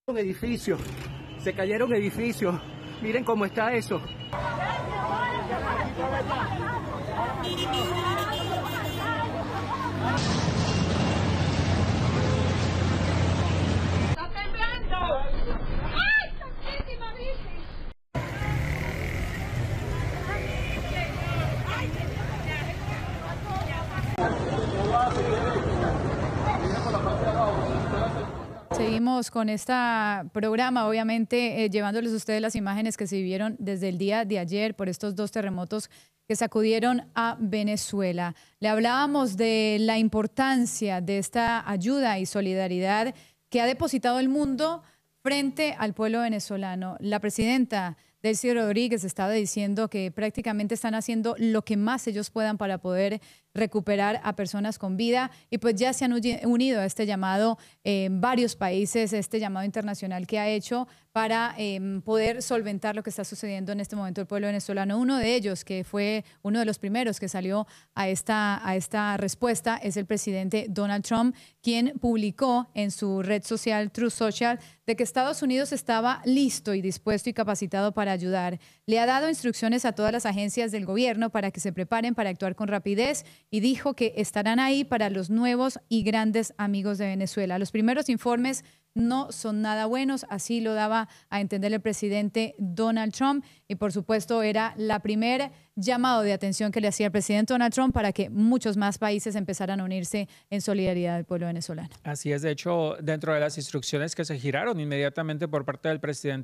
Edificios, se cayeron edificios, miren cómo está eso. ¡Está temblando! ¡Ay, santísima Virgen! Seguimos con este programa, obviamente llevándoles a ustedes las imágenes que se vivieron desde el día de ayer por estos dos terremotos que sacudieron a Venezuela. Le hablábamos de la importancia de esta ayuda y solidaridad que ha depositado el mundo frente al pueblo venezolano. La presidenta Delcy Rodríguez estaba diciendo que prácticamente están haciendo lo que más ellos puedan para poder recuperar a personas con vida, y pues ya se han unido a este llamado varios países, este llamado internacional que ha hecho para poder solventar lo que está sucediendo en este momento el pueblo venezolano. Uno de ellos, que fue uno de los primeros que salió a esta respuesta, es el presidente Donald Trump, quien publicó en su red social Truth Social de que Estados Unidos estaba listo y dispuesto y capacitado para ayudar. Le ha dado instrucciones a todas las agencias del gobierno para que se preparen para actuar con rapidez, y dijo que estarán ahí para los nuevos y grandes amigos de Venezuela. Los primeros informes no son nada buenos, así lo daba a entender el presidente Donald Trump, y por supuesto era la primer llamado de atención que le hacía el presidente Donald Trump para que muchos más países empezaran a unirse en solidaridad del pueblo venezolano. Así es, de hecho, dentro de las instrucciones que se giraron inmediatamente por parte del presidente